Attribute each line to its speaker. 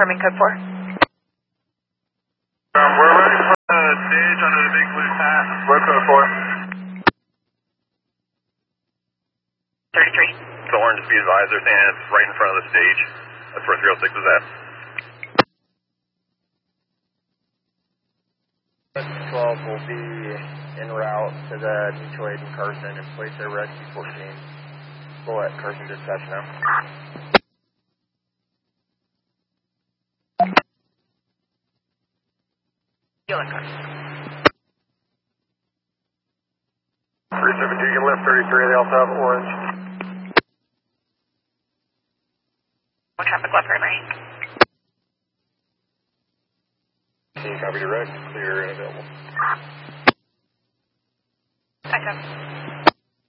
Speaker 1: confirming code 4.
Speaker 2: We're ready for the stage under the big blue pass. We're code 4.
Speaker 1: 33.
Speaker 2: So orange, be advised, they're saying it's right in front of the stage. That's where 306 is at.
Speaker 3: 12 will be en route to the Detroit and Carson and place their rescue 14. We'll let Carson dispatch now.
Speaker 1: You'll let Carson.
Speaker 2: 372, you can lift 33, they also have orange.
Speaker 1: No traffic left right lane.
Speaker 2: Copy direct, clear and available.
Speaker 1: I 7.